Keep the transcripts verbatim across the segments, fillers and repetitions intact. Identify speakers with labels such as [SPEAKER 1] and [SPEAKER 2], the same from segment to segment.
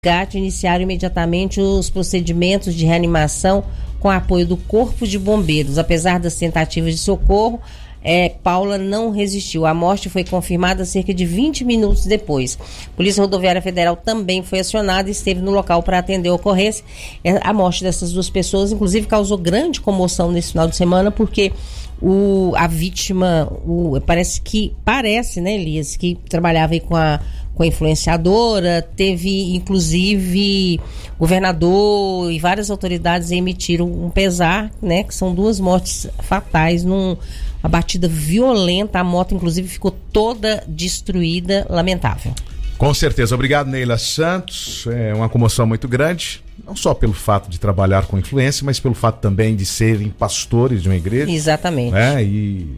[SPEAKER 1] iniciaram imediatamente os procedimentos de reanimação com apoio do Corpo de Bombeiros. Apesar das tentativas de socorro, é, Paula não resistiu. A morte foi confirmada cerca de vinte minutos depois. A Polícia Rodoviária Federal também foi acionada e esteve no local para atender a ocorrência. A morte dessas duas pessoas, inclusive, causou grande comoção nesse final de semana, porque o, a vítima, o, parece que, parece, né, Elias, que trabalhava aí com a com a influenciadora, teve inclusive governador e várias autoridades emitiram um pesar, né, que são duas mortes fatais numa batida violenta. A moto inclusive ficou toda destruída, lamentável.
[SPEAKER 2] Com certeza, obrigado, Neila Santos. É uma comoção muito grande, não só pelo fato de trabalhar com influência, mas pelo fato também de serem pastores de uma igreja.
[SPEAKER 1] Exatamente.
[SPEAKER 2] Né? E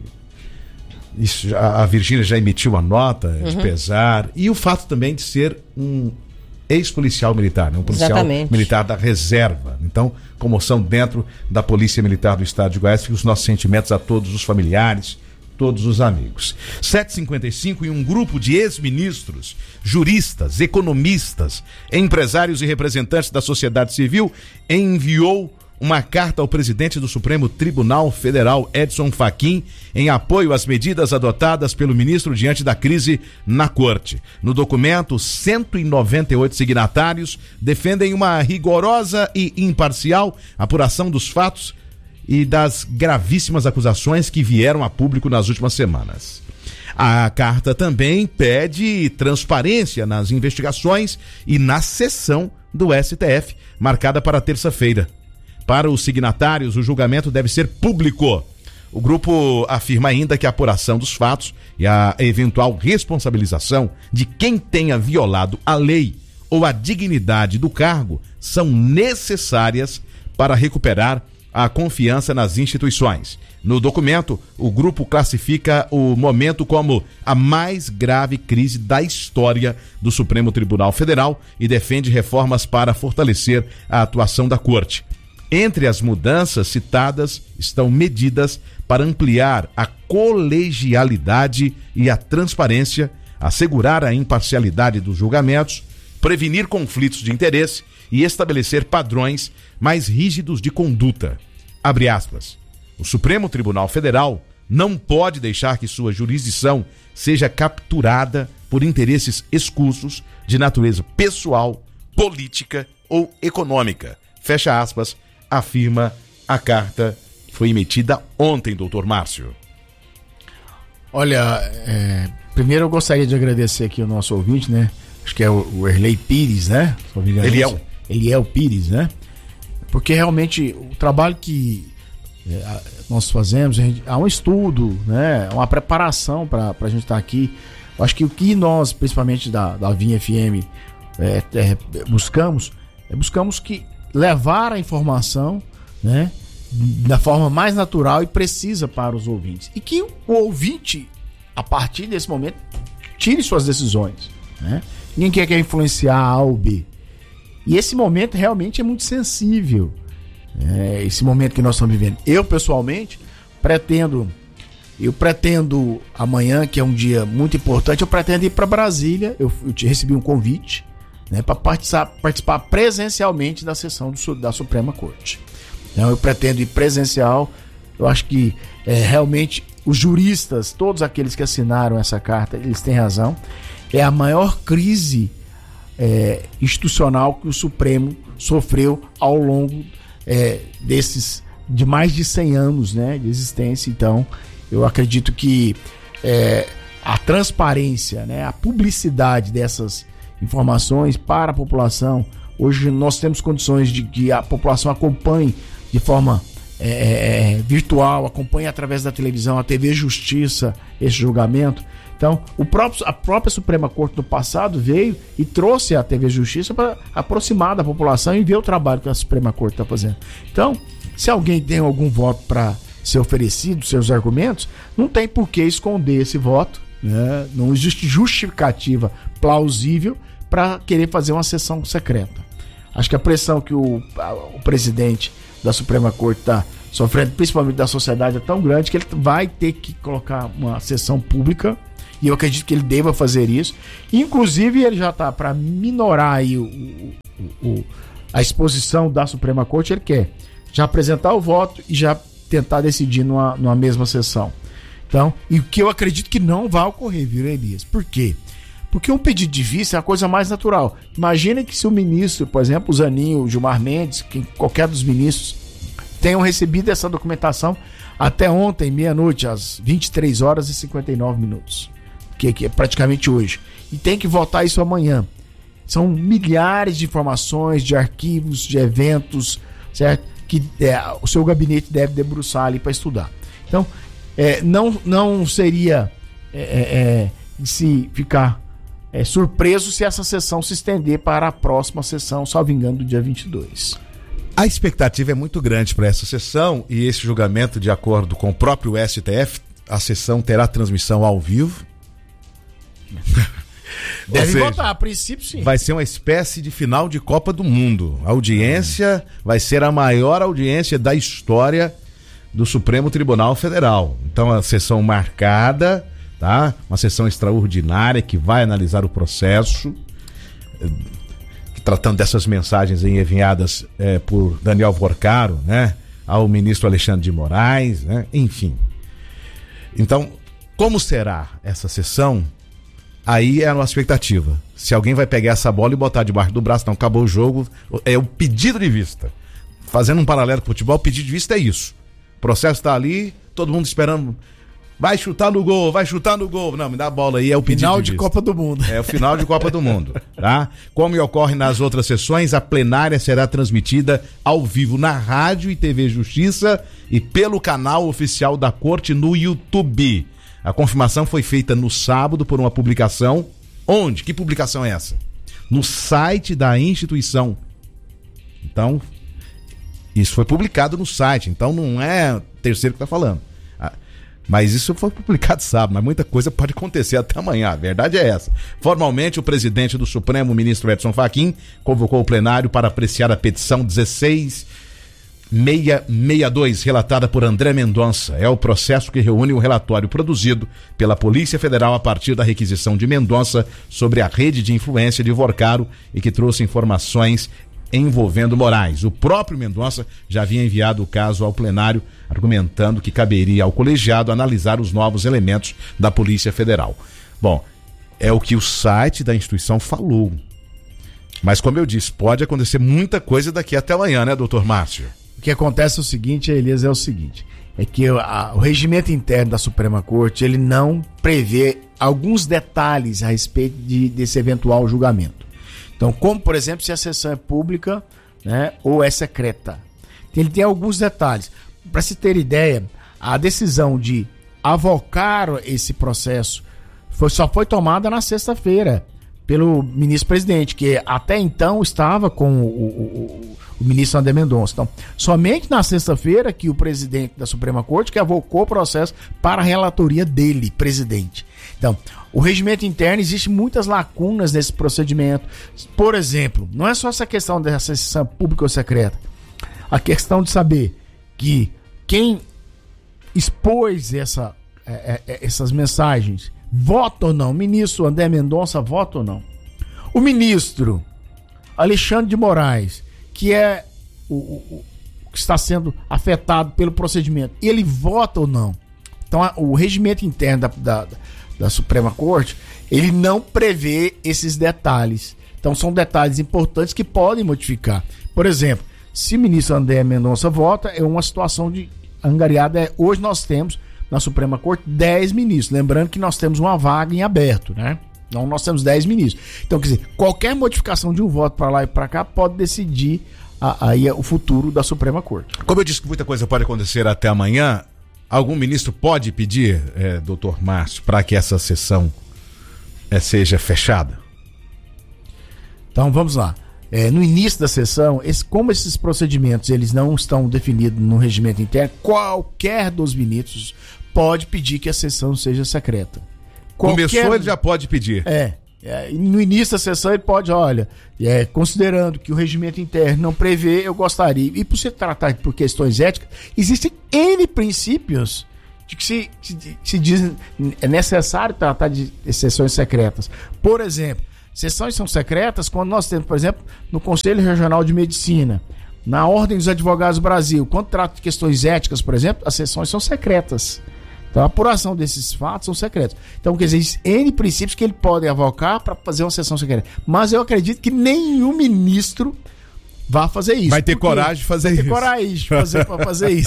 [SPEAKER 2] isso, já, a Virgínia já emitiu a nota uhum. de pesar, e o fato também de ser um ex-policial militar, né? Um policial Exatamente. militar da reserva. Então, comoção dentro da Polícia Militar do Estado de Goiás. Fica os nossos sentimentos a todos os familiares, todos os amigos. sete e cinquenta e cinco, e um grupo de ex-ministros, juristas, economistas, empresários e representantes da sociedade civil enviou uma carta ao presidente do Supremo Tribunal Federal, Edson Fachin, em apoio às medidas adotadas pelo ministro diante da crise na corte. No documento, cento e noventa e oito signatários defendem uma rigorosa e imparcial apuração dos fatos e das gravíssimas acusações que vieram a público nas últimas semanas. A carta também pede transparência nas investigações e na sessão do S T F, marcada para terça-feira. Para os signatários, o julgamento deve ser público. O grupo afirma ainda que a apuração dos fatos e a eventual responsabilização de quem tenha violado a lei ou a dignidade do cargo são necessárias para recuperar a confiança nas instituições. No documento, o grupo classifica o momento como a mais grave crise da história do Supremo Tribunal Federal e defende reformas para fortalecer a atuação da Corte. Entre as mudanças citadas estão medidas para ampliar a colegialidade e a transparência, assegurar a imparcialidade dos julgamentos, prevenir conflitos de interesse e estabelecer padrões mais rígidos de conduta. Abre aspas. O Supremo Tribunal Federal não pode deixar que sua jurisdição seja capturada por interesses escusos de natureza pessoal, política ou econômica. Fecha aspas. Afirma a carta que foi emitida ontem, doutor Márcio.
[SPEAKER 3] Olha, é, primeiro eu gostaria de agradecer aqui o nosso ouvinte, né? Acho que é o, o Erlei Pires, né?
[SPEAKER 2] Eliel.
[SPEAKER 3] Eliel Pires, né? Porque realmente o trabalho que é, nós fazemos, a gente, há um estudo, né? Uma preparação para a gente estar aqui. Eu acho que o que nós, principalmente da, da Vinha F M, é, é, buscamos, é, buscamos que levar a informação, né, da forma mais natural e precisa para os ouvintes. E que o ouvinte, a partir desse momento, tire suas decisões. Né? Ninguém quer influenciar A ou B. E esse momento realmente é muito sensível. É, esse momento que nós estamos vivendo. Eu, pessoalmente, pretendo... Eu pretendo amanhã, que é um dia muito importante, eu pretendo ir para Brasília. Eu, eu te recebi um convite, né, para participar, participar presencialmente da sessão do, da Suprema Corte. Então eu pretendo ir presencial. Eu acho que é, realmente os juristas, todos aqueles que assinaram essa carta, eles têm razão. É a maior crise é, institucional que o Supremo sofreu ao longo é, desses de mais de cem anos, né, de existência. Então eu acredito que é, a transparência, né, a publicidade dessas informações para a população. Hoje nós temos condições de que a população acompanhe de forma é, virtual, acompanhe através da televisão, a T V Justiça, esse julgamento. Então, o próprio, a própria Suprema Corte do passado veio e trouxe a T V Justiça para aproximar da população e ver o trabalho que a Suprema Corte está fazendo. Então, se alguém tem algum voto para ser oferecido, seus argumentos, não tem por que esconder esse voto. Né? Não existe justificativa plausível para querer fazer uma sessão secreta. Acho que a pressão que o, a, o presidente da Suprema Corte está sofrendo, principalmente da sociedade, é tão grande que ele vai ter que colocar uma sessão pública e eu acredito que ele deva fazer isso. Inclusive, ele já está para minorar aí o, o, o, a exposição da Suprema Corte, ele quer já apresentar o voto e já tentar decidir numa, numa mesma sessão. Então, e o que eu acredito que não vai ocorrer, viu, Elias? Por quê? Porque um pedido de vista é a coisa mais natural. Imagina que se o ministro, por exemplo, o Zanin, o Gilmar Mendes, quem, qualquer dos ministros, tenham recebido essa documentação até ontem, meia-noite, às vinte e três horas e cinquenta e nove minutos, que, que é praticamente hoje. E tem que votar isso amanhã. São milhares de informações, de arquivos, de eventos, certo? Que é, o seu gabinete deve debruçar ali para estudar. Então, é, não, não seria é, é, se ficar é, surpreso se essa sessão se estender para a próxima sessão, salvo engano, do dia vinte e dois.
[SPEAKER 2] A expectativa é muito grande para essa sessão e esse julgamento, de acordo com o próprio S T F, a sessão terá transmissão ao vivo.
[SPEAKER 3] Deve seja, votar, a princípio sim.
[SPEAKER 2] Vai ser uma espécie de final de Copa do Mundo. A audiência hum. vai ser a maior audiência da história do Supremo Tribunal Federal. Então, a sessão marcada, tá? Uma sessão extraordinária que vai analisar o processo, tratando dessas mensagens enviadas é, por Daniel Vorcaro, né? Ao ministro Alexandre de Moraes, né? Enfim. Então, como será essa sessão? Aí é uma expectativa. Se alguém vai pegar essa bola e botar debaixo do braço, não, acabou o jogo, é o pedido de vista. Fazendo um paralelo com o futebol, o pedido de vista é isso. O processo está ali, todo mundo esperando. Vai chutar no gol, vai chutar no gol. Não, me dá a bola aí, é o pedido
[SPEAKER 3] final
[SPEAKER 2] de,
[SPEAKER 3] de Copa do Mundo.
[SPEAKER 2] É o final de Copa do Mundo, tá? Como ocorre nas outras sessões, a plenária será transmitida ao vivo na rádio e T V Justiça e pelo canal oficial da Corte no YouTube. A confirmação foi feita no sábado por uma publicação. Onde? Que publicação é essa? No site da instituição. Então, isso foi publicado no site. Então, não é o terceiro que está falando. Mas isso foi publicado sábado, mas muita coisa pode acontecer até amanhã. A verdade é essa. Formalmente, o presidente do Supremo, o ministro Edson Fachin, convocou o plenário para apreciar a petição dezesseis mil seiscentos e sessenta e dois, relatada por André Mendonça. É o processo que reúne o relatório produzido pela Polícia Federal a partir da requisição de Mendonça sobre a rede de influência de Vorcaro e que trouxe informações envolvendo Moraes. O próprio Mendonça já havia enviado o caso ao plenário, argumentando que caberia ao colegiado analisar os novos elementos da Polícia Federal. Bom, é o que o site da instituição falou. Mas, como eu disse, pode acontecer muita coisa daqui até amanhã, né, doutor Márcio?
[SPEAKER 3] O que acontece é o seguinte, Elias, é o seguinte, é que a, o regimento interno da Suprema Corte, ele não prevê alguns detalhes a respeito de, desse eventual julgamento. Então, como, por exemplo, se a sessão é pública, né, ou é secreta. Ele tem alguns detalhes. Para se ter ideia, a decisão de avocar esse processo foi, só foi tomada na sexta-feira pelo ministro-presidente, que até então estava com o, o, o, o ministro André Mendonça. Então, somente na sexta-feira que o presidente da Suprema Corte que avocou o processo para a relatoria dele, presidente. Então, o regimento interno, existe muitas lacunas nesse procedimento. Por exemplo, não é só essa questão dessa sessão pública ou secreta. A questão de saber que quem expôs essa, é, é, essas mensagens vota ou não. O ministro André Mendonça vota ou não. O ministro Alexandre de Moraes, que é o, o, o que está sendo afetado pelo procedimento, ele vota ou não. Então, a, o regimento interno da, da, da Suprema Corte, ele não prevê esses detalhes. Então, são detalhes importantes que podem modificar. Por exemplo, se o ministro André Mendonça vota, é uma situação de angariada. É, hoje nós temos na Suprema Corte dez ministros. Lembrando que nós temos uma vaga em aberto, né? Então nós temos dez ministros. Então, quer dizer, qualquer modificação de um voto para lá e para cá pode decidir a, a, a, o futuro da Suprema Corte.
[SPEAKER 2] Como eu disse que muita coisa pode acontecer até amanhã, algum ministro pode pedir, é, doutor Márcio, para que essa sessão é, seja fechada?
[SPEAKER 3] Então vamos lá. É, no início da sessão, esse, como esses procedimentos eles não estão definidos no regimento interno, qualquer dos ministros pode pedir que a sessão seja secreta. Qualquer...
[SPEAKER 2] Começou, ele já pode pedir.
[SPEAKER 3] É, é. No início da sessão ele pode, olha, é, considerando que o regimento interno não prevê, eu gostaria. E por se tratar por questões éticas, existem N princípios de que se, se, se diz é necessário tratar de sessões secretas. Por exemplo, sessões são secretas quando nós temos, por exemplo, no Conselho Regional de Medicina, na Ordem dos Advogados do Brasil, quando trata de questões éticas, por exemplo, as sessões são secretas. Então, a apuração desses fatos são secretos. Então, quer dizer, existem N princípios que ele pode avocar para fazer uma sessão secreta. Mas eu acredito que nenhum ministro vai fazer isso.
[SPEAKER 2] Vai ter coragem de fazer
[SPEAKER 3] vai
[SPEAKER 2] isso.
[SPEAKER 3] Vai ter coragem de fazer, pra fazer isso.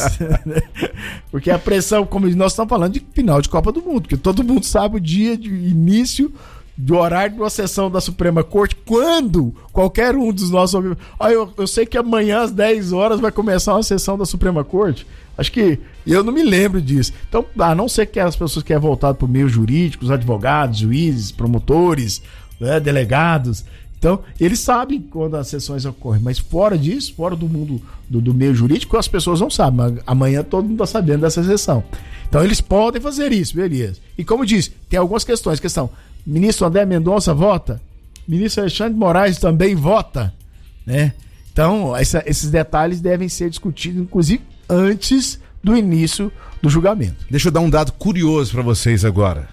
[SPEAKER 3] Porque a pressão, como nós estamos falando de final de Copa do Mundo, porque todo mundo sabe o dia de início do horário de uma sessão da Suprema Corte, quando qualquer um dos nossos... Ah, eu, eu sei que amanhã às dez horas vai começar uma sessão da Suprema Corte. Acho que eu não me lembro disso. Então, a não ser que as pessoas que é voltado para o meio jurídico, os advogados, juízes, promotores, né, delegados... Então, eles sabem quando as sessões ocorrem, mas fora disso, fora do mundo do, do meio jurídico, as pessoas não sabem. Mas amanhã todo mundo está sabendo dessa sessão. Então, eles podem fazer isso, beleza. E como eu disse, tem algumas questões. Questão, ministro André Mendonça vota? Ministro Alexandre de Moraes também vota? Né? Então, essa, esses detalhes devem ser discutidos, inclusive, antes do início do julgamento.
[SPEAKER 2] Deixa eu dar um dado curioso para vocês agora.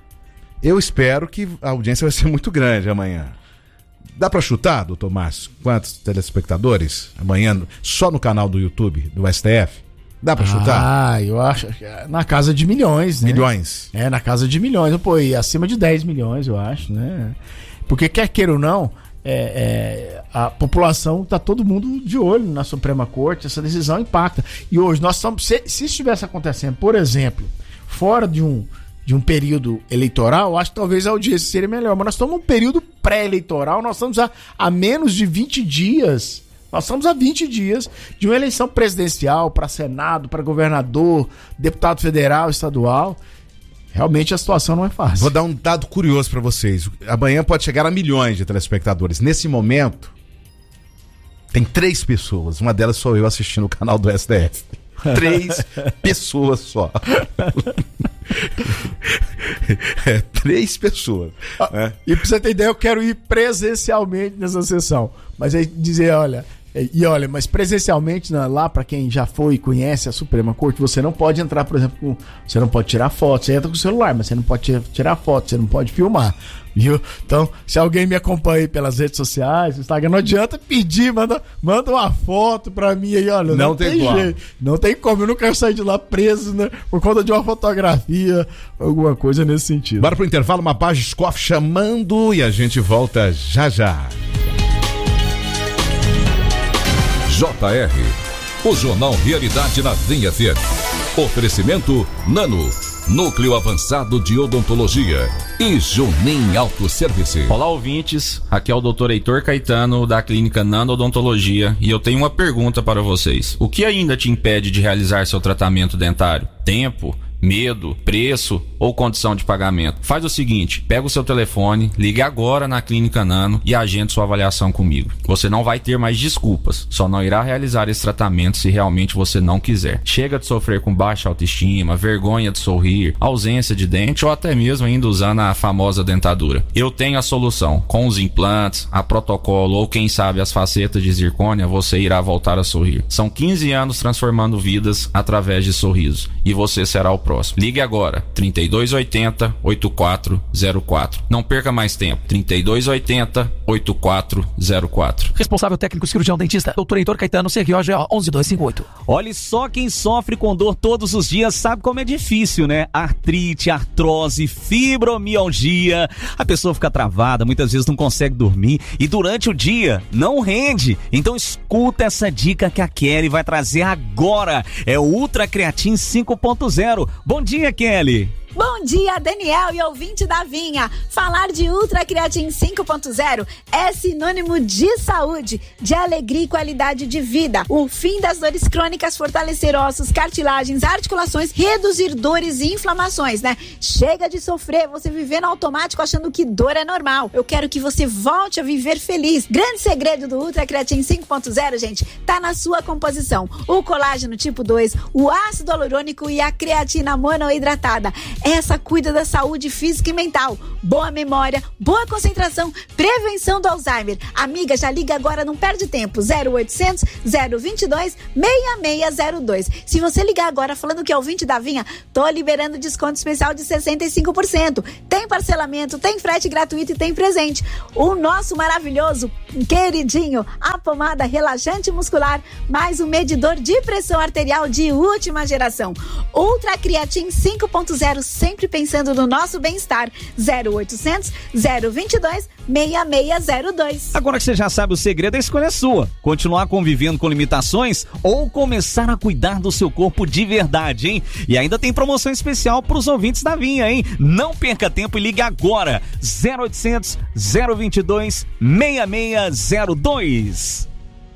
[SPEAKER 2] Eu espero que a audiência vai ser muito grande amanhã. Dá pra chutar, doutor Márcio, quantos telespectadores amanhã só no canal do YouTube do S T F? Dá pra chutar?
[SPEAKER 3] Ah, eu acho que é na casa de milhões, né?
[SPEAKER 2] Milhões?
[SPEAKER 3] É, na casa de milhões. Pô, e acima de dez milhões, eu acho, né? Porque quer queira ou não, é, é, a população tá todo mundo de olho na Suprema Corte, essa decisão impacta. E hoje nós estamos, se, se estivesse acontecendo, por exemplo, fora de um de um período eleitoral, acho que talvez a audiência seria melhor. Mas nós estamos num período pré-eleitoral, nós estamos a, a menos de vinte dias, nós estamos a vinte dias de uma eleição presidencial para Senado, para governador, deputado federal, estadual. Realmente a situação não é fácil.
[SPEAKER 2] Vou dar um dado curioso para vocês. Amanhã pode chegar a milhões de telespectadores. Nesse momento, tem três pessoas. Uma delas sou eu assistindo o canal do S T F. Três pessoas só. É, três pessoas.
[SPEAKER 3] Ah, é. E pra você ter ideia, eu quero ir presencialmente nessa sessão. Mas aí dizer, olha, e olha, mas presencialmente lá, pra quem já foi e conhece a Suprema Corte, você não pode entrar, por exemplo, com, você não pode tirar foto, você entra com o celular, mas você não pode tirar foto, você não pode filmar. Viu? Então, se alguém me acompanha aí pelas redes sociais, no Instagram, não adianta pedir, manda, manda uma foto pra mim aí, olha.
[SPEAKER 2] Não, não tem, tem jeito.
[SPEAKER 3] Não tem como, eu não quero sair de lá preso, né? Por conta de uma fotografia, alguma coisa nesse sentido.
[SPEAKER 2] Bora pro intervalo, uma página Scoff chamando e a gente volta já já.
[SPEAKER 4] J R, o Jornal Realidade na D E M F M. Oferecimento Nano, Núcleo Avançado de Odontologia e Junim Autosservice.
[SPEAKER 5] Olá, ouvintes. Aqui é o doutor Heitor Caetano da Clínica Nano Odontologia e eu tenho uma pergunta para vocês. O que ainda te impede de realizar seu tratamento dentário? Tempo? Medo, preço ou condição de pagamento? Faz o seguinte, pega o seu telefone, ligue agora na Clínica Nano e agende sua avaliação comigo. Você não vai ter mais desculpas, só não irá realizar esse tratamento se realmente você não quiser. Chega de sofrer com baixa autoestima, vergonha de sorrir, ausência de dente ou até mesmo ainda usando a famosa dentadura. Eu tenho a solução. Com os implantes, a protocolo ou quem sabe as facetas de zircônia, você irá voltar a sorrir. São quinze anos transformando vidas através de sorrisos e você será o próximo. Ligue agora, trinta e dois oitenta, oitenta e quatro zero quatro. Não perca mais tempo, trinta e dois oitenta, oitenta e quatro zero quatro.
[SPEAKER 6] Responsável técnico cirurgião dentista, doutor Heitor Caetano, C R O G O onze dois cinco oito.
[SPEAKER 7] Olha, só quem sofre com dor todos os dias sabe como é difícil, né? Artrite, artrose, fibromialgia. A pessoa fica travada, muitas vezes não consegue dormir e durante o dia não rende. Então escuta essa dica que a Kelly vai trazer agora. É o Ultra Creatine cinco ponto zero. Bom dia, Kelly!
[SPEAKER 8] Bom dia, Daniel e ouvinte da Vinha. Falar de Ultra Creatine cinco ponto zero é sinônimo de saúde, de alegria e qualidade de vida. O fim das dores crônicas, fortalecer ossos, cartilagens, articulações, reduzir dores e inflamações, né? Chega de sofrer, você viver no automático achando que dor é normal. Eu quero que você volte a viver feliz. Grande segredo do Ultra Creatine cinco ponto zero, gente, tá na sua composição. O colágeno tipo dois, o ácido hialurônico e a creatina monoidratada. essa cuida da saúde física e mental. Boa memória, boa concentração, prevenção do Alzheimer. Amiga, já liga agora, não perde tempo. zero oitocentos, zero vinte e dois, seis seis zero dois. Se você ligar agora falando que é ouvinte da Vinha, tô liberando desconto especial de sessenta e cinco por cento. Tem parcelamento, tem frete gratuito e tem presente. O nosso maravilhoso, queridinho, a pomada relaxante muscular, mais um medidor de pressão arterial de última geração. Ultra Creatine cinco ponto zero, sempre pensando no nosso bem-estar. zero oitocentos, zero vinte e dois, seis seis zero dois.
[SPEAKER 7] Agora que você já sabe o segredo, a escolha é sua. Continuar convivendo com limitações ou começar a cuidar do seu corpo de verdade, hein? E ainda tem promoção especial para os ouvintes da Vinha, hein? Não perca tempo e ligue agora. zero oitocentos, zero vinte e dois, seis seis zero dois.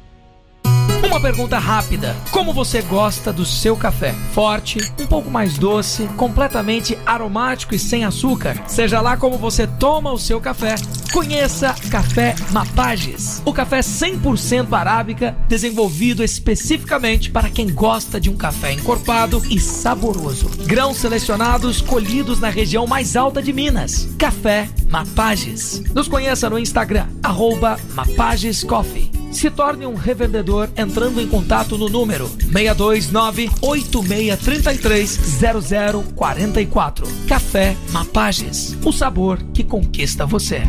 [SPEAKER 6] Uma pergunta rápida. Como você gosta do seu café? Forte, um pouco mais doce, completamente aromático e sem açúcar? Seja lá como você toma o seu café, conheça Café Mapages. O café cem por cento arábica, desenvolvido especificamente para quem gosta de um café encorpado e saboroso. Grãos selecionados colhidos na região mais alta de Minas. Café Mapages. Nos conheça no Instagram, arroba Mapages Coffee. Se torne um revendedor entrando em contato no número seis dois nove, oito seis três três, zero zero quatro quatro. Café Mapages, o sabor que conquista você.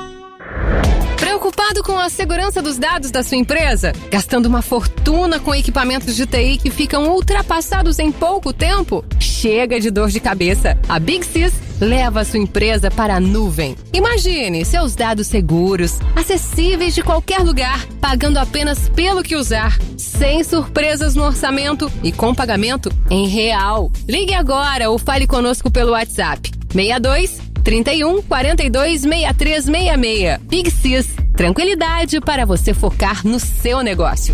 [SPEAKER 9] Preocupado com a segurança dos dados da sua empresa? Gastando uma fortuna com equipamentos de T I que ficam ultrapassados em pouco tempo? Chega de dor de cabeça. A Big Sys leva a sua empresa para a nuvem. Imagine seus dados seguros, acessíveis de qualquer lugar, pagando apenas pelo que usar, sem surpresas no orçamento e com pagamento em real. Ligue agora ou fale conosco pelo WhatsApp seis dois, trinta e um, quarenta e dois, sessenta e três sessenta e seis. Big Sys, tranquilidade para você focar no seu negócio.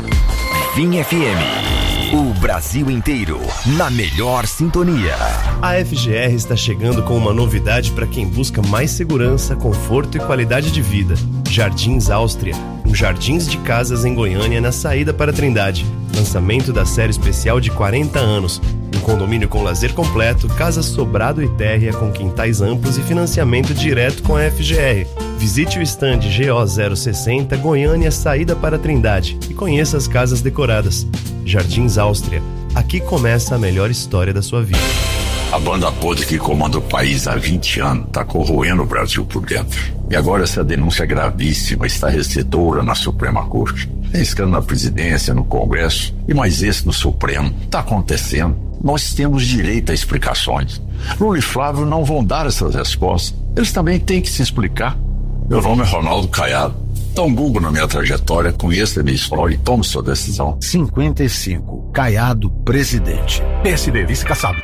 [SPEAKER 10] Vinha F M, o Brasil inteiro na melhor sintonia.
[SPEAKER 11] A F G R está chegando com uma novidade para quem busca mais segurança, conforto e qualidade de vida. Jardins Áustria, um jardins de casas em Goiânia na saída para Trindade. Lançamento da série especial de quarenta anos. Um condomínio com lazer completo, casa sobrado e térrea com quintais amplos e financiamento direto com a F G R. Visite o stand G O zero sessenta Goiânia, saída para Trindade, e conheça as casas decoradas. Jardins Áustria, aqui começa a melhor história da sua vida.
[SPEAKER 12] A banda podre que comanda o país há vinte anos está corroendo o Brasil por dentro. E agora essa denúncia gravíssima está recebedora na Suprema Corte. Tem escândalo na presidência, no Congresso e mais esse no Supremo. Está acontecendo. Nós temos direito a explicações. Lula e Flávio não vão dar essas respostas. Eles também têm que se explicar. Meu nome é Ronaldo Caiado. Dá um Google na minha trajetória, conheça a minha história e tome sua decisão.
[SPEAKER 13] cinquenta e cinco, Caiado, presidente.
[SPEAKER 14] P S D, vice-caçado.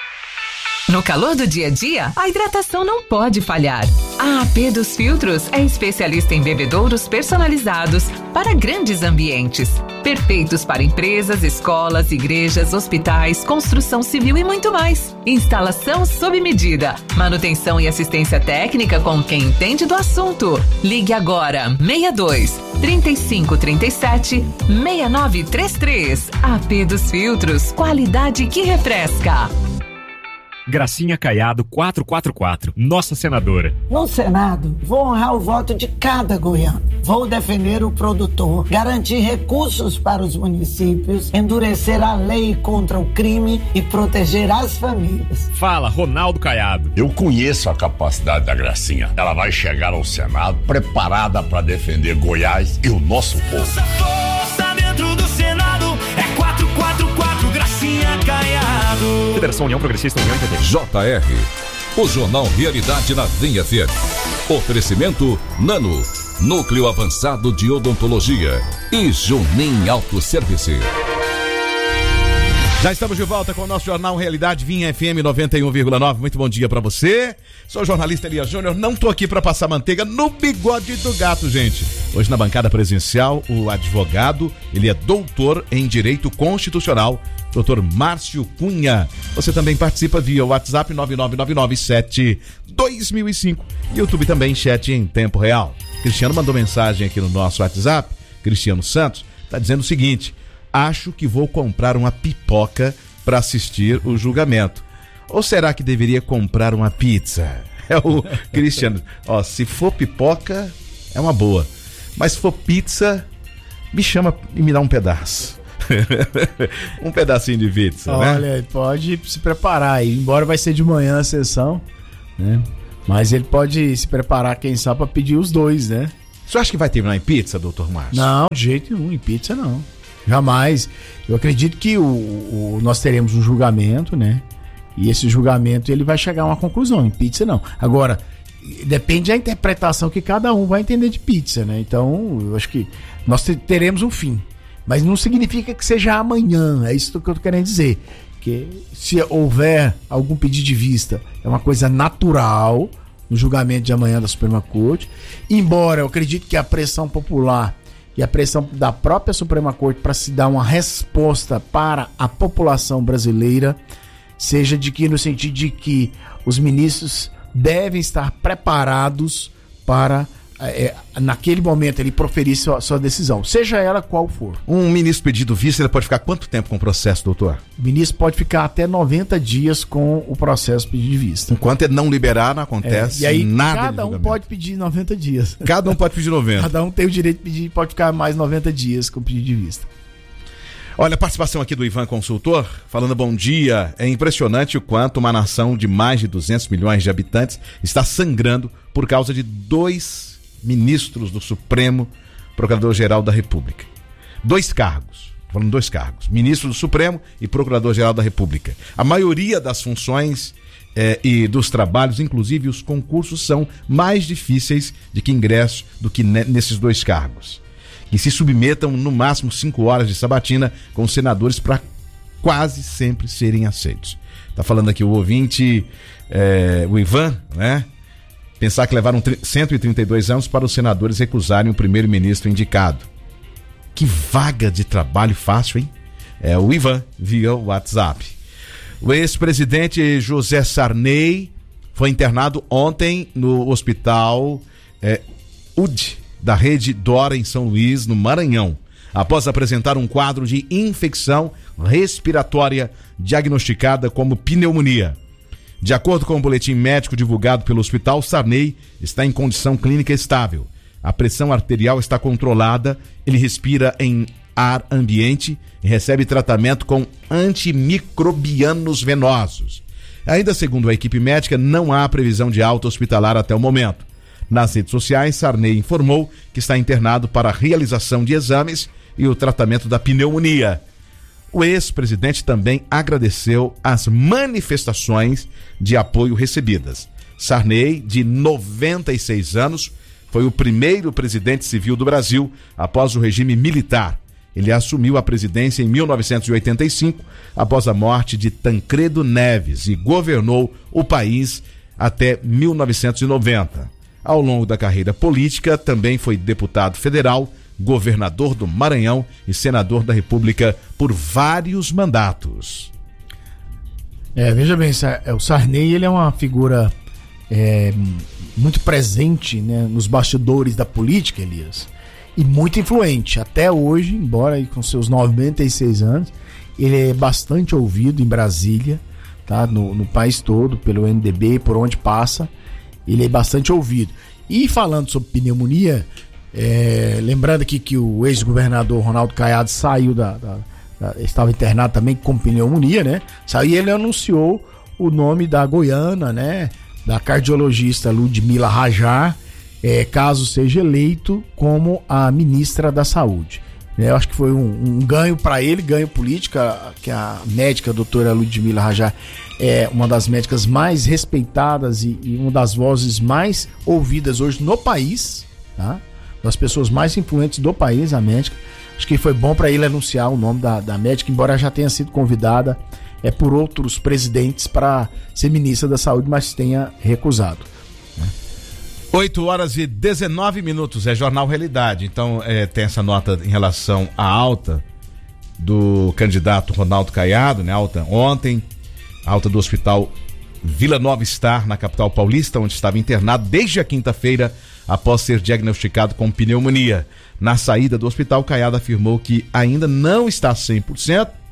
[SPEAKER 15] No calor do dia a dia, a hidratação não pode falhar. A A P dos Filtros é especialista em bebedouros personalizados para grandes ambientes. Perfeitos para empresas, escolas, igrejas, hospitais, construção civil e muito mais. Instalação sob medida. Manutenção e assistência técnica com quem entende do assunto. Ligue agora, seis dois, trinta e cinco, trinta e sete, seis nove três três. A P dos Filtros, qualidade que refresca.
[SPEAKER 16] Gracinha Caiado quatrocentos e quarenta e quatro, nossa senadora.
[SPEAKER 17] No Senado, vou honrar o voto de cada goiano. Vou defender o produtor, garantir recursos para os municípios, endurecer a lei contra o crime e proteger as famílias.
[SPEAKER 16] Fala, Ronaldo Caiado.
[SPEAKER 12] Eu conheço a capacidade da Gracinha. Ela vai chegar ao Senado preparada para defender Goiás e o nosso povo.
[SPEAKER 18] Nossa força dentro do Senado é quatrocentos e quarenta e quatro, Gracinha Caiado.
[SPEAKER 16] Federação União Progressista União I P T.
[SPEAKER 4] J R, o Jornal Realidade na Vinha F M. Oferecimento Nano, Núcleo Avançado de Odontologia e Junim Autosservice.
[SPEAKER 2] Já estamos de volta com o nosso Jornal Realidade Vinha F M noventa e um vírgula nove. Muito bom dia pra você. Sou o jornalista Elias Júnior. Não tô aqui pra passar manteiga no bigode do gato, gente. Hoje na bancada presencial, o advogado, ele é doutor em Direito Constitucional, doutor Márcio Cunha. Você também participa via WhatsApp nove nove nove nove sete dois mil e cinco. YouTube também, chat em tempo real. Cristiano mandou mensagem aqui no nosso WhatsApp. Cristiano Santos tá dizendo o seguinte: acho que vou comprar uma pipoca para assistir o julgamento. Ou será que deveria comprar uma pizza? É o Cristiano. Ó, se for pipoca, é uma boa. Mas se for pizza, me chama e me dá um pedaço. Um pedacinho de pizza,
[SPEAKER 3] Olha,
[SPEAKER 2] né?
[SPEAKER 3] ele pode se preparar aí. Embora vai ser de manhã a sessão, né? Mas ele pode se preparar, quem sabe, para pedir os dois, né?
[SPEAKER 2] Você acha que vai terminar em pizza, doutor Márcio?
[SPEAKER 3] Não, de jeito nenhum, em pizza não. Jamais. Eu acredito que o, o, nós teremos um julgamento, né? E esse julgamento ele vai chegar a uma conclusão. Em pizza não. Agora, depende da interpretação que cada um vai entender de pizza, né? Então, eu acho que nós teremos um fim. Mas não significa que seja amanhã. É isso que eu tô querendo dizer. Que se houver algum pedido de vista, é uma coisa natural no julgamento de amanhã da Suprema Corte. Embora eu acredito que a pressão popular e a pressão da própria Suprema Corte para se dar uma resposta para a população brasileira seja de que no sentido de que os ministros devem estar preparados para é, naquele momento ele proferir sua, sua decisão, seja ela qual for.
[SPEAKER 2] Um ministro pedido vista, ele pode ficar quanto tempo com o processo, doutor?
[SPEAKER 3] O ministro pode ficar até noventa dias com o processo pedido de vista.
[SPEAKER 2] Enquanto ele não liberar, não acontece
[SPEAKER 3] é, e aí,
[SPEAKER 2] nada.
[SPEAKER 3] Cada um pode pedir noventa dias.
[SPEAKER 2] Cada um pode pedir noventa.
[SPEAKER 3] Cada um tem o direito de pedir, pode ficar mais noventa dias com o pedido de vista.
[SPEAKER 2] Olha, a participação aqui do Ivan Consultor, falando bom dia. É impressionante o quanto uma nação de mais de duzentos milhões de habitantes está sangrando por causa de dois ministros do Supremo, Procurador-Geral da República. Dois cargos, falando dois cargos, ministro do Supremo e Procurador-Geral da República. A maioria das funções eh, e dos trabalhos, inclusive os concursos, são mais difíceis de que ingresso do que ne- nesses dois cargos. Que se submetam no máximo cinco horas de sabatina com os senadores para quase sempre serem aceitos. Tá falando aqui o ouvinte, eh, o Ivan, né? Pensar que levaram cento e trinta e dois anos para os senadores recusarem o primeiro-ministro indicado. Que vaga de trabalho fácil, hein? É o Ivan, via WhatsApp. O ex-presidente José Sarney foi internado ontem no hospital é, U D da rede Dora em São Luís, no Maranhão, após apresentar um quadro de infecção respiratória diagnosticada como pneumonia. De acordo com o boletim médico divulgado pelo hospital, Sarney está em condição clínica estável. A pressão arterial está controlada, ele respira em ar ambiente e recebe tratamento com antimicrobianos venosos. Ainda segundo a equipe médica, não há previsão de alta hospitalar até o momento. Nas redes sociais, Sarney informou que está internado para a realização de exames e o tratamento da pneumonia. O ex-presidente também agradeceu as manifestações de apoio recebidas. Sarney, de noventa e seis anos, foi o primeiro presidente civil do Brasil após o regime militar. Ele assumiu a presidência em mil novecentos e oitenta e cinco, após a morte de Tancredo Neves, e governou o país até mil novecentos e noventa. Ao longo da carreira política, também foi deputado federal, governador do Maranhão e senador da República por vários mandatos.
[SPEAKER 3] É, veja bem, o Sarney ele é uma figura é, muito presente, né, nos bastidores da política, Elias, e muito influente. Até hoje, embora com seus noventa e seis anos, ele é bastante ouvido em Brasília, tá, no, no país todo, pelo M D B, por onde passa, ele é bastante ouvido. E falando sobre pneumonia, É, lembrando aqui que o ex-governador Ronaldo Caiado saiu da, da, da estava internado também com pneumonia, né? Saiu e ele anunciou o nome da goiana, né? Da cardiologista Ludmila Rajar, é, caso seja eleito como a ministra da Saúde. É, eu acho que foi um, um ganho para ele, ganho político, que a médica a doutora Ludmila Rajar é uma das médicas mais respeitadas e, e uma das vozes mais ouvidas hoje no país, tá? Das pessoas mais influentes do país, a médica. Acho que foi bom para ele anunciar o nome da, da médica, embora já tenha sido convidada é, por outros presidentes para ser ministra da Saúde, mas tenha recusado. Né?
[SPEAKER 2] oito horas e dezenove minutos, é Jornal Realidade. Então, é, tem essa nota em relação à alta do candidato Ronaldo Caiado, né? Alta ontem, alta do hospital Vila Nova Star, na capital paulista, onde estava internado desde a quinta-feira, após ser diagnosticado com pneumonia. Na saída do hospital, Caiado afirmou que ainda não está cem por cento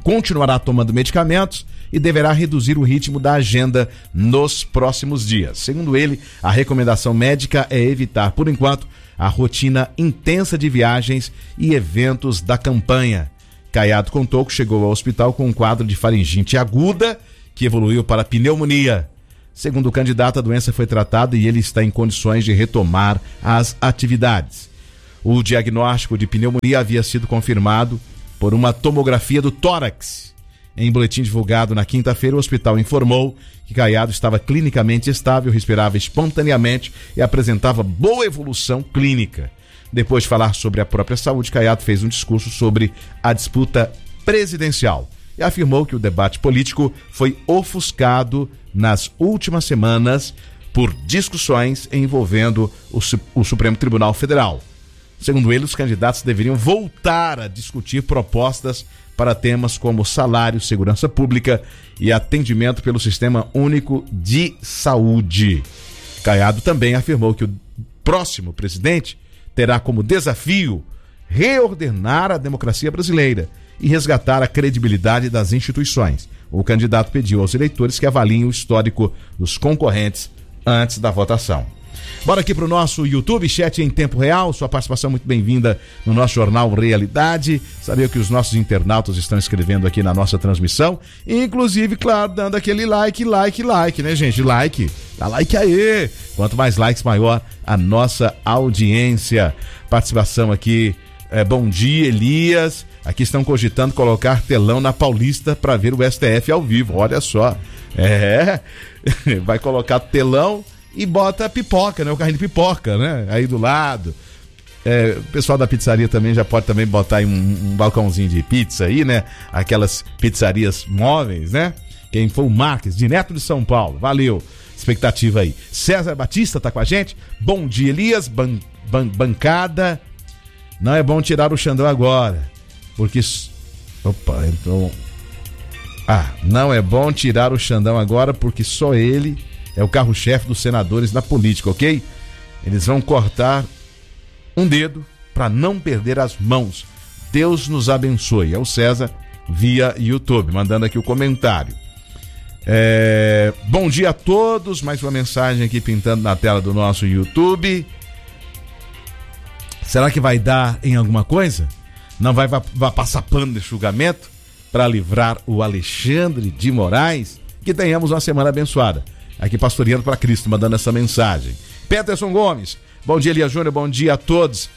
[SPEAKER 2] continuará tomando medicamentos e deverá reduzir o ritmo da agenda nos próximos dias. Segundo ele, a recomendação médica é evitar, por enquanto, a rotina intensa de viagens e eventos da campanha. Caiado contou que chegou ao hospital com um quadro de faringite aguda que evoluiu para pneumonia. Segundo o candidato, a doença foi tratada e ele está em condições de retomar as atividades. O diagnóstico de pneumonia havia sido confirmado por uma tomografia do tórax. Em boletim divulgado na quinta-feira, o hospital informou que Caiado estava clinicamente estável, respirava espontaneamente e apresentava boa evolução clínica. Depois de falar sobre a própria saúde, Caiado fez um discurso sobre a disputa presidencial e afirmou que o debate político foi ofuscado nas últimas semanas por discussões envolvendo o, o Supremo Tribunal Federal. Segundo ele, os candidatos deveriam voltar a discutir propostas para temas como salário, segurança pública e atendimento pelo Sistema Único de Saúde. Caiado também afirmou que o próximo presidente terá como desafio reordenar a democracia brasileira e resgatar a credibilidade das instituições. O candidato pediu aos eleitores que avaliem o histórico dos concorrentes antes da votação. Bora aqui pro nosso YouTube, chat em tempo real, sua participação muito bem-vinda no nosso Jornal Realidade. Saber o que os nossos internautas estão escrevendo aqui na nossa transmissão, inclusive, claro, dando aquele like, like, like, né, gente? Like, dá like aí! Quanto mais likes, maior a nossa audiência. Participação aqui, é, bom dia, Elias. Aqui estão cogitando colocar telão na Paulista para ver o S T F ao vivo, olha só. É, vai colocar telão e bota pipoca, né? O carrinho de pipoca, né? Aí do lado. É, o pessoal da pizzaria também já pode também botar aí um, um balcãozinho de pizza aí, né? Aquelas pizzarias móveis, né? Quem foi o Marques, direto de São Paulo. Valeu. Expectativa aí. César Batista tá com a gente. Bom dia, Elias. Ban, ban, bancada. Não é bom tirar o Xandão agora. Porque... Opa, então... Ah, não é bom tirar o Xandão agora porque só ele... é o carro-chefe dos senadores na política, ok? Eles vão cortar um dedo para não perder as mãos. Deus nos abençoe. É o César via YouTube, mandando aqui o comentário. É... Bom dia a todos. Mais uma mensagem aqui pintando na tela do nosso YouTube. Será que vai dar em alguma coisa? Não vai, vai, vai passar pano de julgamento para livrar o Alexandre de Moraes? Que tenhamos uma semana abençoada. Aqui pastoreando para Cristo, mandando essa mensagem. Peterson Gomes, bom dia, Elias Júnior, bom dia a todos.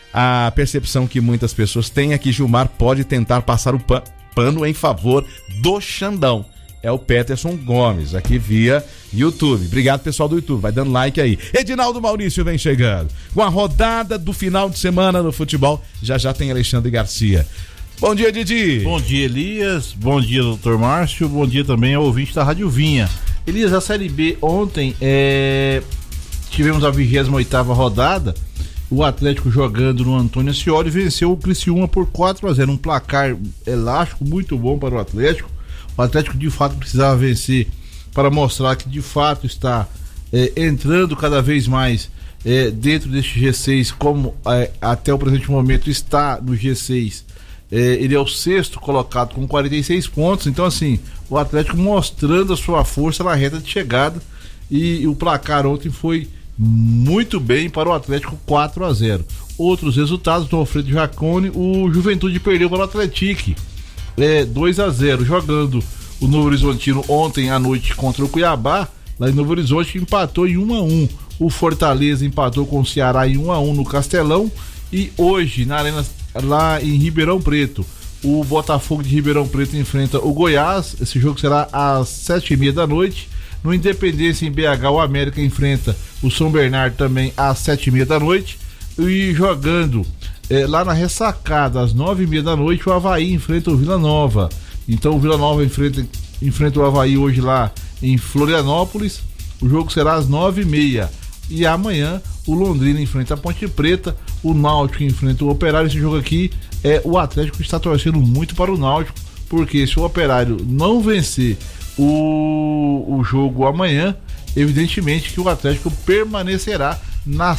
[SPEAKER 2] A percepção que muitas pessoas têm é que Gilmar pode tentar passar o pano em favor do Xandão. É o Peterson Gomes, aqui via YouTube. Obrigado, pessoal do YouTube, vai dando like aí. Edinaldo Maurício vem chegando. Com a rodada do final de semana no futebol, já já tem Alexandre Garcia. Bom dia, Didi.
[SPEAKER 14] Bom dia, Elias. Bom dia, doutor Márcio. Bom dia também ao ouvinte da Rádio Vinha. Elias, a Série B ontem é... tivemos a vigésima oitava rodada. O Atlético jogando no Antônio Ascioli venceu o Criciúma por quatro a zero. Um placar elástico muito bom para o Atlético. O Atlético de fato precisava vencer para mostrar que de fato está é, entrando cada vez mais é, dentro deste G seis, como é, até o presente momento está no G seis. É, ele é o sexto colocado com quarenta e seis pontos. Então assim, o Atlético mostrando a sua força na reta de chegada, e, e o placar ontem foi muito bem para o Atlético, quatro a zero. Outros resultados do Alfredo Jaconi: o Juventude perdeu para o Atlético é, dois a zero, jogando o Novo Horizontino ontem à noite contra o Cuiabá. Lá em Novo Horizonte empatou em um a um. O Fortaleza empatou com o Ceará em um a um no Castelão. E hoje na Arena, lá em Ribeirão Preto, o Botafogo de Ribeirão Preto enfrenta o Goiás. Esse jogo será às sete e meia da noite. No Independência, em B H, o América enfrenta o São Bernardo também às sete e meia da noite. E jogando é, lá na Ressacada, às nove e meia da noite, o Avaí enfrenta o Vila Nova. Então o Vila Nova enfrenta, enfrenta o Avaí hoje lá em Florianópolis. O jogo será às nove e meia. E amanhã o Londrina enfrenta a Ponte Preta, o Náutico enfrenta o Operário. Esse jogo aqui, é, o Atlético está torcendo muito para o Náutico, porque se o Operário não vencer o, o jogo amanhã, evidentemente que o Atlético permanecerá na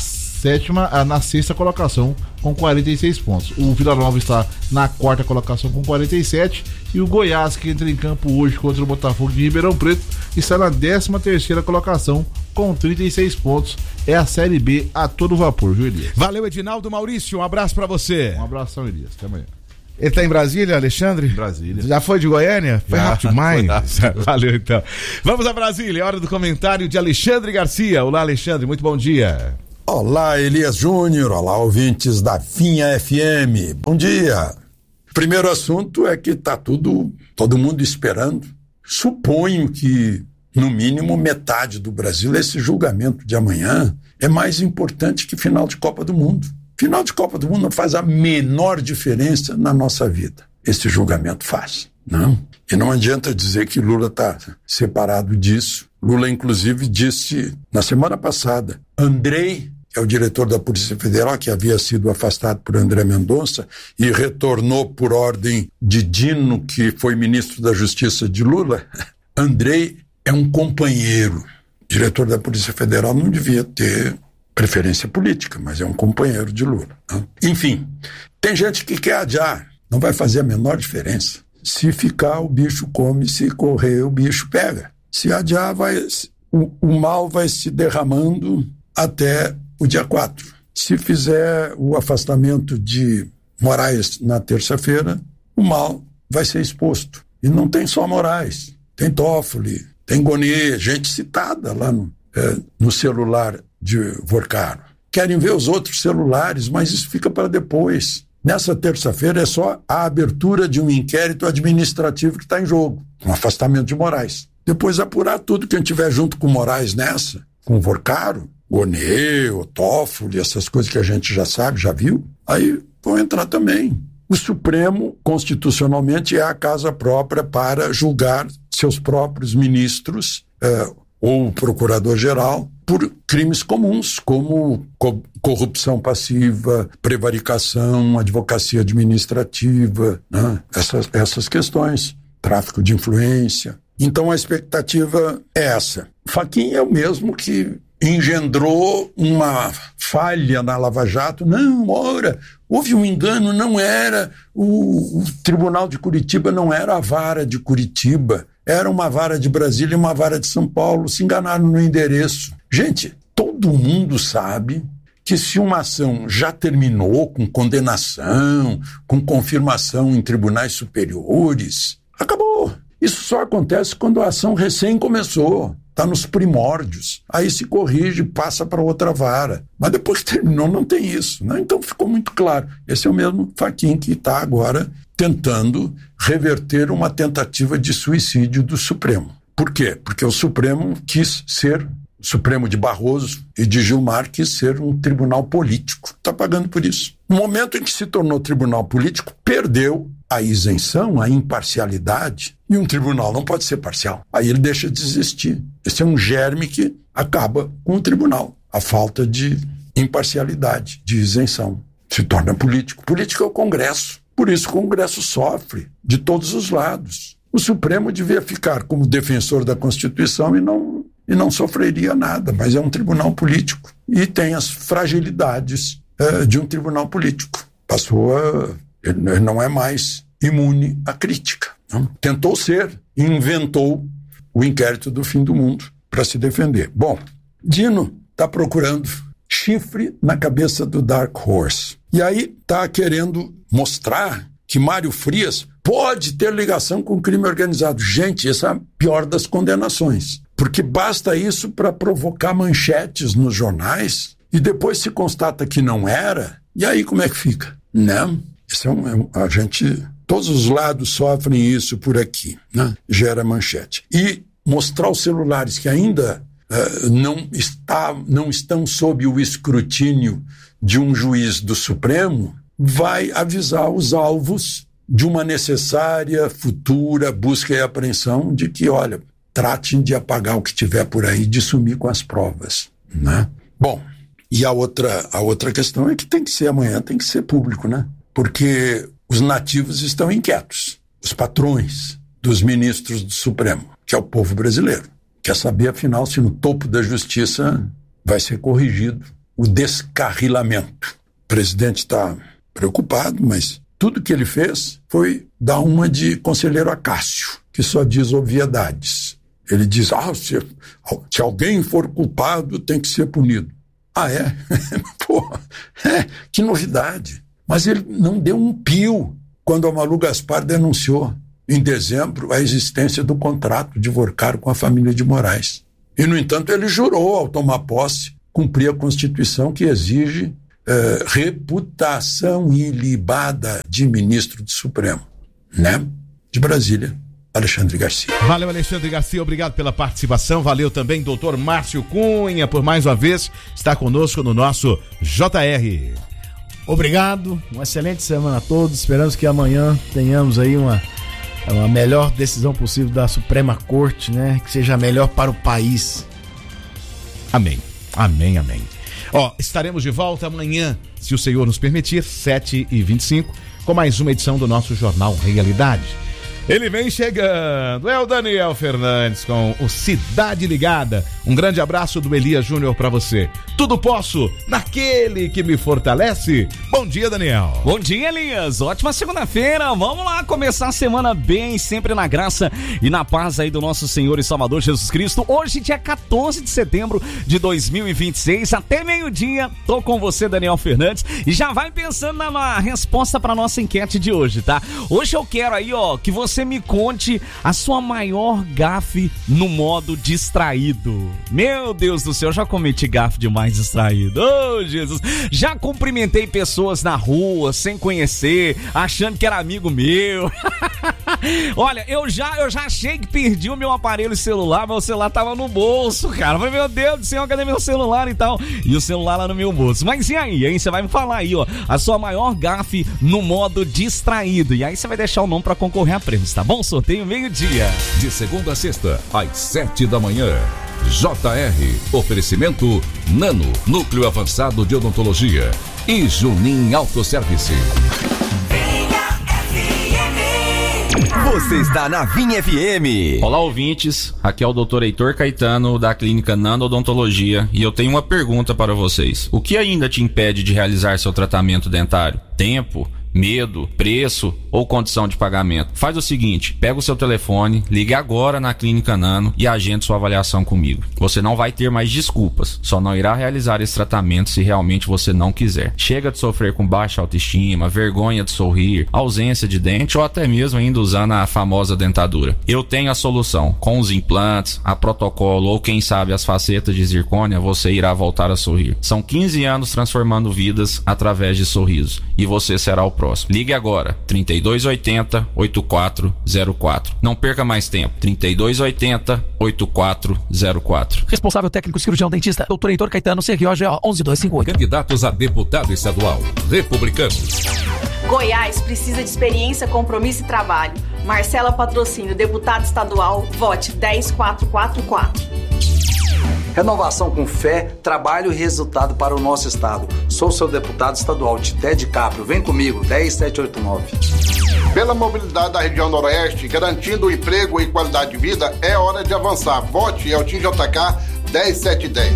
[SPEAKER 14] sétima, a, na sexta colocação com quarenta e seis pontos. O Vila Nova está na quarta colocação com quarenta e sete e o Goiás, que entra em campo hoje contra o Botafogo de Ribeirão Preto, está na décima terceira colocação com trinta e seis pontos. É a Série B a todo vapor, viu, Elias?
[SPEAKER 2] Valeu, Edinaldo Maurício, um abraço pra você.
[SPEAKER 14] Um abração, Elias, até amanhã.
[SPEAKER 2] Ele tá em Brasília, Alexandre?
[SPEAKER 14] Brasília.
[SPEAKER 2] Já foi de Goiânia? Foi
[SPEAKER 14] Já,
[SPEAKER 2] rápido demais.
[SPEAKER 14] foi
[SPEAKER 2] Valeu, então. Vamos a Brasília, hora do comentário de Alexandre Garcia. Olá, Alexandre, muito bom dia.
[SPEAKER 19] Olá, Elias Júnior. Olá, ouvintes da Vinha F M. Bom dia. Primeiro assunto é que tá tudo, todo mundo esperando. Suponho que, no mínimo, metade do Brasil, esse julgamento de amanhã é mais importante que final de Copa do Mundo. Final de Copa do Mundo não faz a menor diferença na nossa vida. Esse julgamento faz, não? E não adianta dizer que Lula está separado disso. Lula, inclusive, disse na semana passada, Andrei, que é o diretor da Polícia Federal, que havia sido afastado por André Mendonça e retornou por ordem de Dino, que foi ministro da Justiça de Lula, Andrei é um companheiro. O diretor da Polícia Federal não devia ter preferência política, mas é um companheiro de Lula. Né? Enfim, tem gente que quer adiar, não vai fazer a menor diferença. Se ficar, o bicho come, se correr, o bicho pega. Se adiar, vai, o, o mal vai se derramando até o dia quatro. Se fizer o afastamento de Moraes na terça-feira, o mal vai ser exposto. E não tem só Moraes, tem Toffoli, tem Gonê, gente citada lá no, é, no celular de Vorcaro. Querem ver os outros celulares, mas isso fica para depois. Nessa terça-feira é só a abertura de um inquérito administrativo que está em jogo, um afastamento de Moraes. Depois apurar tudo quem tiver junto com Moraes nessa, com Vorcaro, Gonê, o Toffoli, essas coisas que a gente já sabe, já viu, aí vão entrar também. O Supremo, constitucionalmente, é a casa própria para julgar seus próprios ministros, eh, ou o procurador-geral, por crimes comuns, como co- corrupção passiva, prevaricação, advocacia administrativa, né? essas, essas questões, tráfico de influência. Então a expectativa é essa. Fachin é o mesmo que engendrou uma falha na Lava Jato. Não, ora, houve um engano, não era, o, o Tribunal de Curitiba não era a vara de Curitiba, era uma vara de Brasília e uma vara de São Paulo, se enganaram no endereço. Gente, todo mundo sabe que se uma ação já terminou com condenação, com confirmação em tribunais superiores, acabou. Isso só acontece quando a ação recém começou, está nos primórdios. Aí se corrige, passa para outra vara. Mas depois que terminou, não tem isso, né? Então ficou muito claro. Esse é o mesmo Fachin que está agora tentando reverter uma tentativa de suicídio do Supremo. Por quê? Porque o Supremo quis ser, o Supremo de Barroso e de Gilmar quis ser um tribunal político. Está pagando por isso. No momento em que se tornou tribunal político, perdeu a isenção, a imparcialidade, e um tribunal não pode ser parcial. Aí ele deixa de existir. Esse é um germe que acaba com o tribunal. A falta de imparcialidade, de isenção. Se torna político. Político é o Congresso. Por isso o Congresso sofre de todos os lados. O Supremo devia ficar como defensor da Constituição e não, e não sofreria nada, mas é um tribunal político e tem as fragilidades é, de um tribunal político. Passou a... Ele não é mais imune à crítica. Não? Tentou ser e inventou o inquérito do fim do mundo para se defender. Bom, Dino está procurando chifre na cabeça do Dark Horse. E aí está querendo mostrar que Mário Frias pode ter ligação com o crime organizado. Gente, essa é a pior das condenações. Porque basta isso para provocar manchetes nos jornais e depois se constata que não era. E aí como é que fica? Né? Isso é um, é um, a gente... Todos os lados sofrem isso por aqui, né? Gera manchete. E mostrar os celulares que ainda uh, não, está, não estão sob o escrutínio de um juiz do Supremo vai avisar os alvos de uma necessária futura busca e apreensão de que, olha, tratem de apagar o que tiver por aí, de sumir com as provas, né? Bom, e a outra, a outra questão é que tem que ser amanhã, tem que ser público, né? Porque os nativos estão inquietos, os patrões dos ministros do Supremo, que é o povo brasileiro. Quer saber, afinal, se no topo da justiça vai ser corrigido o descarrilamento. O presidente está preocupado, mas tudo que ele fez foi dar uma de conselheiro Acácio, que só diz obviedades. Ele diz, ah, se, se alguém for culpado, tem que ser punido. Ah, é? Porra, é, que novidade. Mas ele não deu um pio quando a Malu Gaspar denunciou, em dezembro, a existência do contrato de Vorcaro com a família de Moraes. E, no entanto, ele jurou, ao tomar posse, cumprir a Constituição que exige eh, reputação ilibada de ministro do Supremo. Né? De Brasília, Alexandre Garcia.
[SPEAKER 2] Valeu, Alexandre Garcia, obrigado pela participação. Valeu também, doutor Márcio Cunha, por mais uma vez estar conosco no nosso J R.
[SPEAKER 3] Obrigado, uma excelente semana a todos. Esperamos que amanhã tenhamos aí uma, uma melhor decisão possível da Suprema Corte, né? Que seja melhor para o país.
[SPEAKER 2] Amém, amém, amém. Ó, estaremos de volta amanhã, se o Senhor nos permitir, sete e vinte e cinco, com mais uma edição do nosso Jornal Realidade. Ele vem chegando, é o Daniel Fernandes com o Cidade Ligada. Um grande abraço do Elias Júnior pra você. Tudo posso naquele que me fortalece. Bom dia, Daniel.
[SPEAKER 7] Bom dia, Elias. Ótima segunda-feira. Vamos lá começar a semana bem, sempre na graça e na paz aí do nosso Senhor e Salvador Jesus Cristo. Hoje, dia quatorze de setembro de dois mil e vinte e seis, até meio-dia, tô com você, Daniel Fernandes, e já vai pensando na, na resposta pra nossa enquete de hoje, tá? Hoje eu quero aí, ó, que você Você me conte a sua maior gafe no modo distraído. Meu Deus do céu, eu já cometi gafe demais distraído. Oh, Jesus. Já cumprimentei pessoas na rua, sem conhecer, achando que era amigo meu. Olha, eu já, eu já achei que perdi o meu aparelho celular, mas o celular tava no bolso, cara. Falei, meu Deus do céu, cadê meu celular e tal? E o celular lá no meu bolso. Mas e aí? Aí você vai me falar aí, ó, a sua maior gafe no modo distraído. E aí você vai deixar o nome pra concorrer a prêmio. Tá bom? Sorteio meio-dia.
[SPEAKER 4] De segunda a sexta, às sete da manhã. J R. Oferecimento Nano, Núcleo Avançado de Odontologia. E Junim Autosservice.
[SPEAKER 10] Você está na Vinha F M.
[SPEAKER 5] Olá, ouvintes. Aqui é o doutor Heitor Caetano, da clínica Nano Odontologia. E eu tenho uma pergunta para vocês. O que ainda te impede de realizar seu tratamento dentário? Tempo? Medo, preço ou condição de pagamento? Faz o seguinte, pega o seu telefone, ligue agora na Clínica Nano e agende sua avaliação comigo. Você não vai ter mais desculpas, só não irá realizar esse tratamento se realmente você não quiser. Chega de sofrer com baixa autoestima, vergonha de sorrir, ausência de dente ou até mesmo ainda usando a famosa dentadura. Eu tenho a solução. Com os implantes, a protocolo ou quem sabe as facetas de zircônia, você irá voltar a sorrir. São quinze anos transformando vidas através de sorrisos e você será o próximo. Ligue agora, trinta e dois oitenta, oitenta e quatro zero quatro. Não perca mais tempo, trinta e dois oitenta, oitenta e quatro zero quatro.
[SPEAKER 6] Responsável técnico cirurgião dentista, doutor Heitor Caetano, C R O G O um um dois cinco oito.
[SPEAKER 4] Candidatos a deputado estadual, republicanos.
[SPEAKER 20] Goiás precisa de experiência, compromisso e trabalho. Marcela Patrocínio, deputado estadual, vote dez quatro quatro quatro.
[SPEAKER 21] Renovação com fé, trabalho e resultado para o nosso estado. Sou seu deputado estadual, Tité de Caprio. Vem comigo, dez sete oito nove.
[SPEAKER 22] Pela mobilidade da região noroeste, garantindo emprego e qualidade de vida, é hora de avançar. Vote Eltim J K dez sete dez.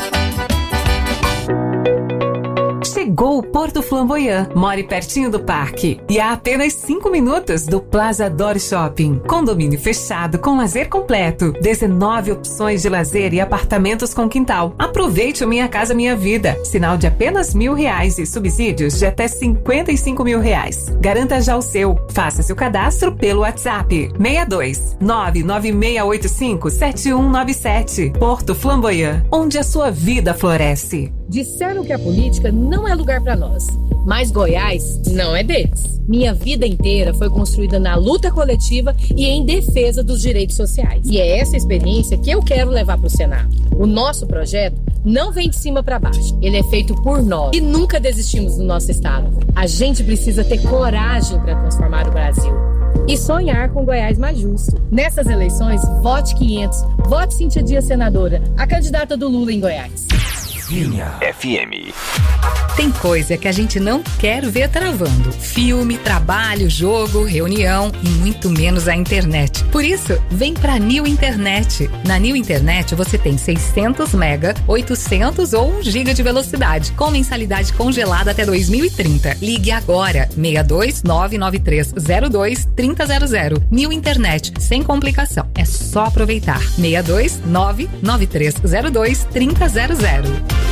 [SPEAKER 15] Chegou o Porto Flamboyant. More pertinho do parque e a apenas cinco minutos do Plaza Dori Shopping. Condomínio fechado com lazer completo. dezenove opções de lazer e apartamentos com quintal. Aproveite o Minha Casa Minha Vida. Sinal de apenas mil reais e subsídios de até cinquenta e cinco mil reais. Garanta já o seu. Faça seu cadastro pelo WhatsApp seis dois nove nove seis oito cinco sete um nove sete. Porto Flamboyant, onde a sua vida floresce.
[SPEAKER 23] Disseram que a política não é lugar para nós, mas Goiás não é deles. Minha vida inteira foi construída na luta coletiva e em defesa dos direitos sociais. E é essa experiência que eu quero levar para o Senado. O nosso projeto não vem de cima para baixo. Ele é feito por nós e nunca desistimos do nosso estado. A gente precisa ter coragem para transformar o Brasil e sonhar com Goiás mais justo. Nessas eleições, vote quinhentos, vote Cíntia Dias senadora, a candidata do Lula em Goiás.
[SPEAKER 10] Vinha F M.
[SPEAKER 1] Tem coisa que a gente não quer ver travando. Filme, trabalho, jogo, reunião e muito menos a internet. Por isso, vem pra New Internet. Na New Internet você tem seiscentos mega, oitocentos ou um giga de velocidade, com mensalidade congelada até dois mil e trinta. Ligue agora, seis dois nove nove três zero dois três zero zero zero. New Internet, sem complicação. É só aproveitar. seis dois nove nove três zero dois três zero zero.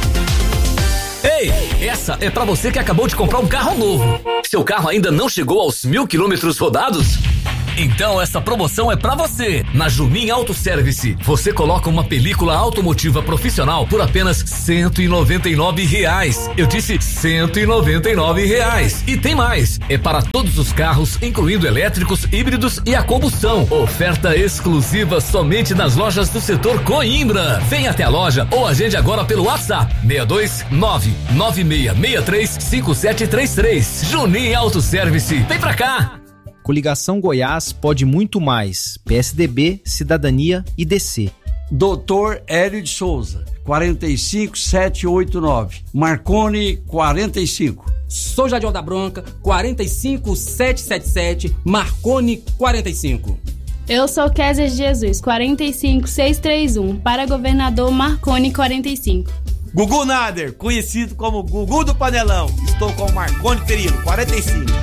[SPEAKER 8] Ei, essa é pra você que acabou de comprar um carro novo. Seu carro ainda não chegou aos mil quilômetros rodados? Então essa promoção é pra você. Na Junin Auto Service, você coloca uma película automotiva profissional por apenas cento e noventa e nove reais. Eu disse cento e noventa e nove reais. E tem mais. É para todos os carros, incluindo elétricos, híbridos e a combustão. Oferta exclusiva somente nas lojas do setor Coimbra. Vem até a loja ou agende agora pelo WhatsApp seis dois nove nove seis seis três cinco sete três três. Junin Auto Service. Vem pra cá.
[SPEAKER 9] Coligação Goiás pode muito mais. P S D B, Cidadania e D C.
[SPEAKER 24] Doutor Hélio de Souza, quarenta e cinco sete oito nove. Marconi, quarenta e cinco.
[SPEAKER 25] Sou Jadiel da Bronca, quarenta e cinco sete sete sete. Marconi, quarenta e cinco.
[SPEAKER 26] Eu sou Kézia de Jesus, quarenta e cinco seis três um. Para governador Marconi, quarenta e cinco.
[SPEAKER 27] Gugu Nader, conhecido como Gugu do Panelão. Estou com Marconi Perino, quarenta e cinco.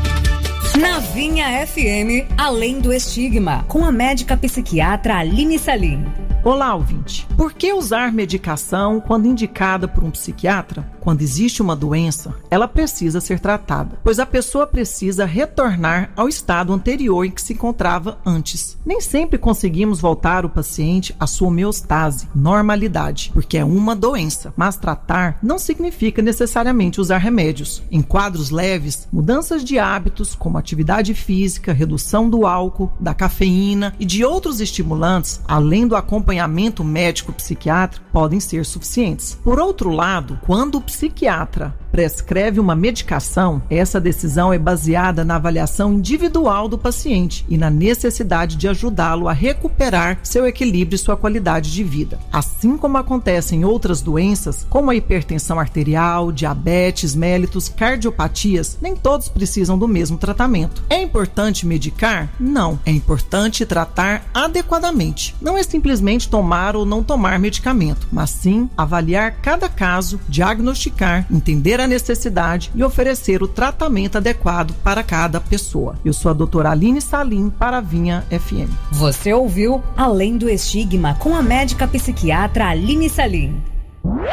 [SPEAKER 1] Na Vinha F M, Além do Estigma, com a médica psiquiatra Aline Salim.
[SPEAKER 28] Olá, ouvinte. Por que usar medicação quando indicada por um psiquiatra? Quando existe uma doença, ela precisa ser tratada, pois a pessoa precisa retornar ao estado anterior em que se encontrava antes. Nem sempre conseguimos voltar o paciente à sua homeostase, normalidade, porque é uma doença, mas tratar não significa necessariamente usar remédios. Em quadros leves, mudanças de hábitos, como atividade física, redução do álcool, da cafeína e de outros estimulantes, além do acompanhamento médico-psiquiátrico, podem ser suficientes. Por outro lado, quando o psiquiatra prescreve uma medicação, essa decisão é baseada na avaliação individual do paciente e na necessidade de ajudá-lo a recuperar seu equilíbrio e sua qualidade de vida. Assim como acontece em outras doenças, como a hipertensão arterial, diabetes, mellitus, cardiopatias, nem todos precisam do mesmo tratamento. É importante medicar? Não. É importante tratar adequadamente. Não é simplesmente tomar ou não tomar medicamento, mas sim avaliar cada caso, diagnosticar, entender a necessidade e oferecer o tratamento adequado para cada pessoa. Eu sou a doutora Aline Salim para a Vinha F M.
[SPEAKER 1] Você ouviu Além do Estigma com a médica psiquiatra Aline Salim.